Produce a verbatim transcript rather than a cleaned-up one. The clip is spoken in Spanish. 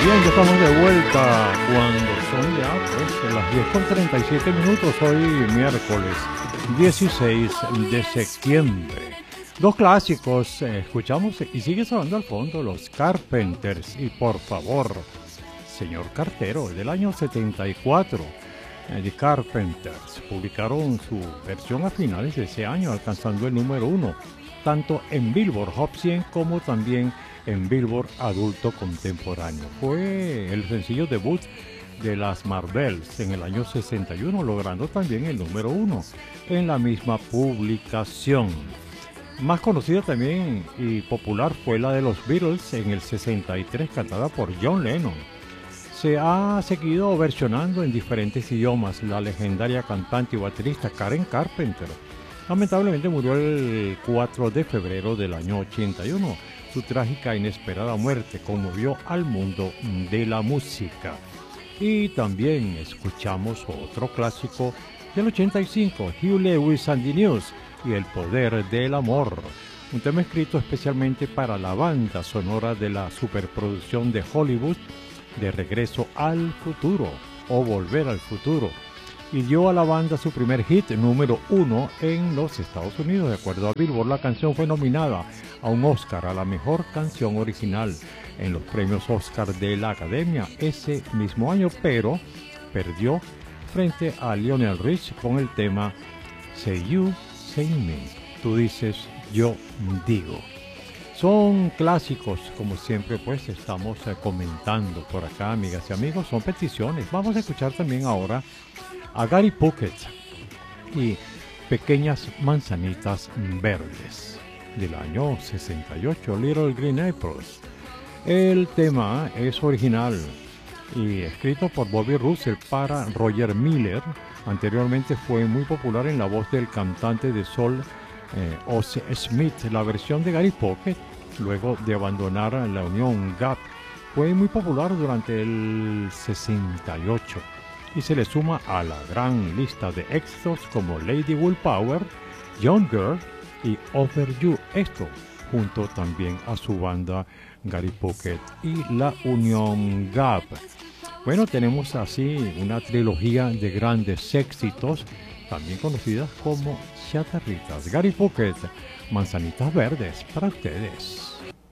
Bien, ya estamos de vuelta cuando son ya pues las diez con treinta y siete minutos, hoy miércoles dieciséis de septiembre. Dos clásicos, eh, escuchamos y sigue sonando al fondo los Carpenters y por favor, señor cartero, del año setenta y cuatro. eh, The Carpenters publicaron su versión a finales de ese año, alcanzando el número uno, tanto en Billboard Hot cien como también en Billboard Adulto Contemporáneo. Fue el sencillo debut de las Marvels en el año sesenta y uno, logrando también el número uno en la misma publicación. Más conocida también y popular fue la de los Beatles en el sesenta y tres, cantada por John Lennon. Se ha seguido versionando en diferentes idiomas. La legendaria cantante y baterista Karen Carpenter lamentablemente murió el cuatro de febrero del año ochenta y uno. Su trágica e inesperada muerte conmovió al mundo de la música. Y también escuchamos otro clásico del ochenta y cinco, Huey Lewis and the News y El Poder del Amor. Un tema escrito especialmente para la banda sonora de la superproducción de Hollywood de Regreso al Futuro o Volver al Futuro, y dio a la banda su primer hit número uno en los Estados Unidos. De acuerdo a Billboard, la canción fue nominada a un Oscar a la mejor canción original en los premios Oscar de la Academia ese mismo año, pero perdió frente a Lionel Rich con el tema Say You, Say Me. Tú dices, yo digo. Son clásicos, como siempre pues estamos eh, comentando por acá, amigas y amigos, son peticiones. Vamos a escuchar también ahora a Gary Puckett y Pequeñas Manzanitas Verdes del año sesenta y ocho, Little Green Apples. El tema es original y escrito por Bobby Russell para Roger Miller. Anteriormente fue muy popular en la voz del cantante de soul eh, Oz Smith. La versión de Gary Puckett, luego de abandonar la unión Gap, fue muy popular durante el sesenta y ocho y se le suma a la gran lista de éxitos como Lady Willpower, Young Girl y Over You. Esto junto también a su banda Gary Puckett y la unión Gap. Bueno, tenemos así una trilogía de grandes éxitos, también conocidas como chatarritas. Gary Puckett, Manzanitas Verdes para ustedes.